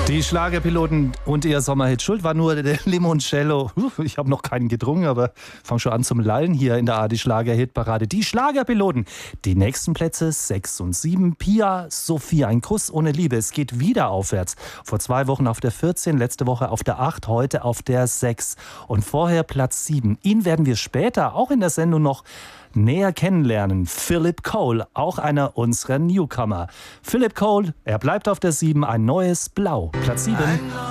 Die Schlagerpiloten und ihr Sommerhit. Schuld war nur der Limoncello. Ich habe noch keinen getrunken, aber fange schon an zum Lallen hier in der ARD Schlager-Hitparade. Die Schlagerpiloten. Die nächsten Plätze 6 und 7. Pia, Sophie, ein Kuss ohne Liebe. Es geht wieder aufwärts. Vor 2 Wochen auf der 14, letzte Woche auf der 8, heute auf der 6. Und vorher Platz 7. Ihn werden wir später auch in der Sendung noch näher kennenlernen. Philip Cole, auch einer unserer Newcomer. Philip Cole, er bleibt auf der 7, ein neues Blau. Platz 7.